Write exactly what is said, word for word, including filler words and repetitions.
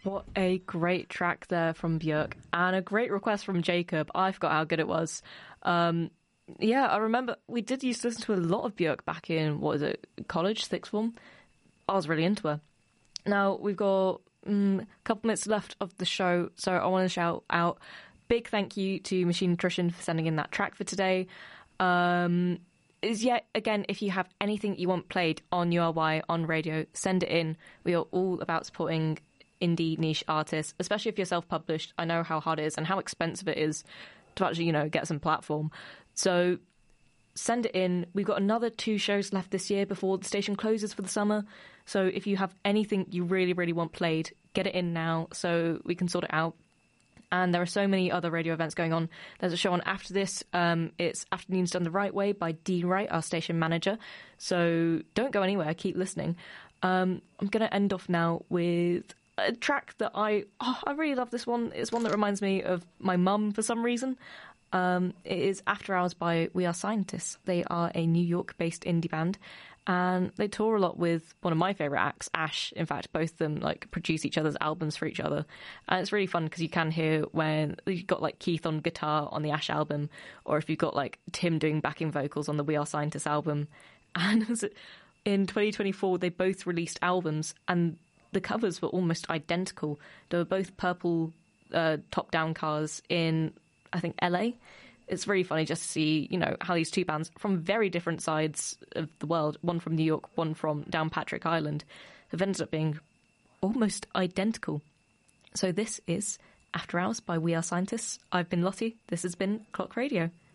What a great track there from Björk, and a great request from Jacob. I forgot how good it was. Um, yeah, I remember we did used to listen to a lot of Björk back in, what is it, college, sixth form? I was really into her. Now, we've got um, a couple minutes left of the show, so I want to shout out big thank you to Machine Nutrition for sending in that track for today. Um, is yet again, if you have anything you want played on U R Y, on radio, send it in. We are all about supporting indie niche artists, especially if you're self-published. I know how hard it is and how expensive it is to actually, you know, get some platform. So send it in. We've got another two shows left this year before the station closes for the summer. So if you have anything you really, really want played, get it in now so we can sort it out. And there are so many other radio events going on. There's a show on after this. Um, it's Afternoons Done the Right Way by Dean Wright, our station manager. So don't go anywhere. Keep listening. Um, I'm going to end off now with a track that I oh, I really love. This one. It's one that reminds me of my mum for some reason. Um, it is After Hours by We Are Scientists. They are a New York-based indie band, and they tour a lot with one of my favourite acts, Ash. In fact, both of them like produce each other's albums for each other, and it's really fun because you can hear when you've got like Keith on guitar on the Ash album, or if you've got like Tim doing backing vocals on the We Are Scientists album. And in twenty twenty-four, they both released albums, and the covers were almost identical. They were both purple uh, top-down cars in, I think, L A. It's really funny just to see, you know, how these two bands from very different sides of the world, one from New York, one from down Patrick Island, have ended up being almost identical. So this is After Hours by We Are Scientists. I've been Lottie. This has been Clock Radio.